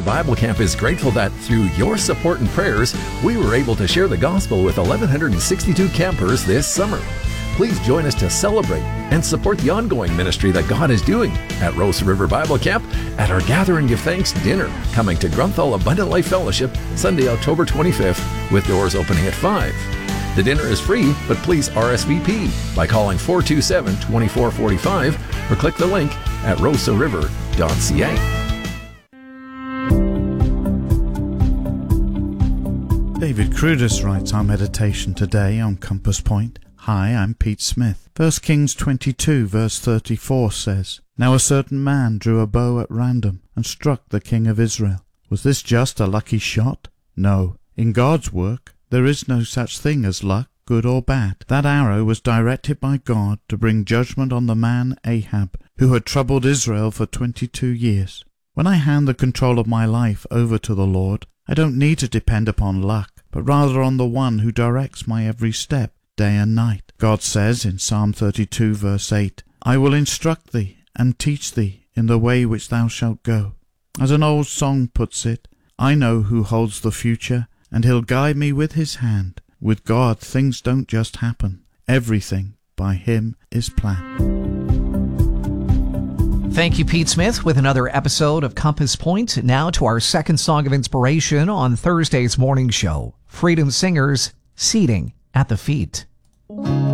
Bible Camp is grateful that through your support and prayers, we were able to share the gospel with 1,162 campers this summer. Please join us to celebrate and support the ongoing ministry that God is doing at Rose River Bible Camp at our Gather and Give Thanks dinner coming to Grunthal Abundant Life Fellowship Sunday, October 25th, with doors opening at 5. The dinner is free, but please RSVP by calling 427-2445 or click the link at rosariver.ca. David Crudis writes our meditation today on Compass Point. Hi, I'm Pete Smith. 1 Kings 22 verse 34 says, Now a certain man drew a bow at random and struck the king of Israel. Was this just a lucky shot? No. In God's work, there is no such thing as luck, good or bad. That arrow was directed by God to bring judgment on the man Ahab, who had troubled Israel for 22 years. When I hand the control of my life over to the Lord, I don't need to depend upon luck, but rather on the one who directs my every step, day and night. God says in Psalm 32 verse 8, I will instruct thee and teach thee in the way which thou shalt go. As an old song puts it, I know who holds the future, and he'll guide me with his hand. With God, things don't just happen. Everything by him is planned. Thank you, Pete Smith, with another episode of Compass Point. Now to our second song of inspiration on Thursday's morning show. Freedom Singers, Seating at the Feet.